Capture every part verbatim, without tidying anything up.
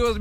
Amigos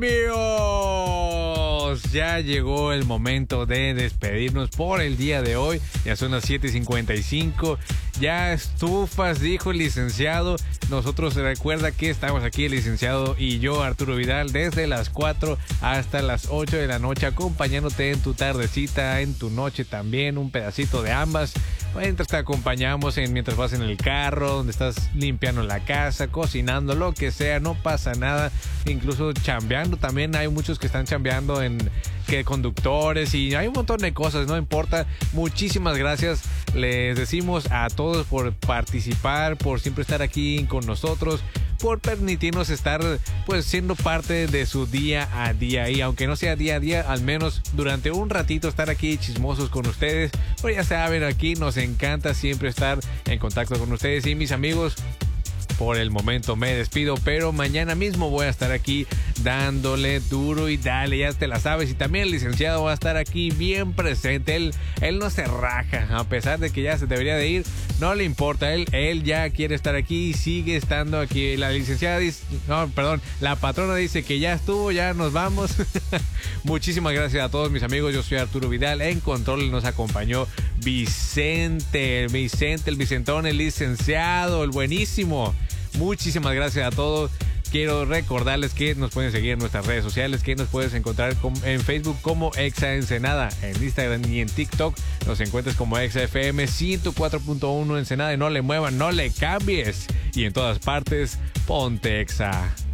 míos, ya llegó el momento de despedirnos por el día de hoy. Ya son las siete cincuenta y cinco. Ya estufas, dijo el licenciado. Nosotros, recuerda que estamos aquí, el licenciado y yo, Arturo Vidal, desde las cuatro hasta las ocho de la noche, acompañándote en tu tardecita, en tu noche también, un pedacito de ambas. Mientras te acompañamos en, mientras vas en el carro, donde estás limpiando la casa, cocinando, lo que sea, no pasa nada. Incluso chambeando también, hay muchos que están chambeando en que conductores y hay un montón de cosas, no importa. Muchísimas gracias les decimos a todos por participar, por siempre estar aquí con nosotros, por permitirnos estar pues siendo parte de su día a día, y aunque no sea día a día, al menos durante un ratito estar aquí chismosos con ustedes. Pues ya saben, aquí nos encanta siempre estar en contacto con ustedes. Y mis amigos, por el momento me despido, pero mañana mismo voy a estar aquí dándole duro y dale, ya te la sabes. Y también el licenciado va a estar aquí bien presente. Él, él no se raja, a pesar de que ya se debería de ir, no le importa. Él, él ya quiere estar aquí y sigue estando aquí. La licenciada dice, no, perdón, la patrona dice que ya estuvo, ya nos vamos. Muchísimas gracias a todos mis amigos. Yo soy Arturo Vidal. En control nos acompañó Vicente, Vicente, el Vicentón, el licenciado, el buenísimo. Muchísimas gracias a todos. Quiero recordarles que nos pueden seguir en nuestras redes sociales, que nos puedes encontrar en Facebook como Exa Ensenada, en Instagram y en TikTok nos encuentras como Exa F M ciento cuatro punto uno Ensenada, y no le muevan, no le cambies, y en todas partes ponte Exa.